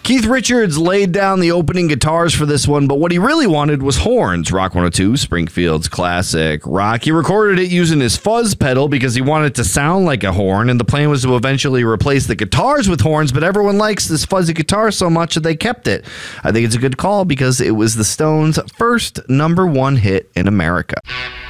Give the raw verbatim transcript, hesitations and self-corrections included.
Keith Richards laid down the opening guitars for this one, but what he really wanted was horns. Rock one oh two, Springfield's classic rock. He recorded it using his fuzz pedal because he wanted it to sound like a horn, and the plan was to eventually replace the guitars with horns, but everyone likes this fuzzy guitar so much that they kept it. I think it's a good call because it was the Stones' first number one hit in America.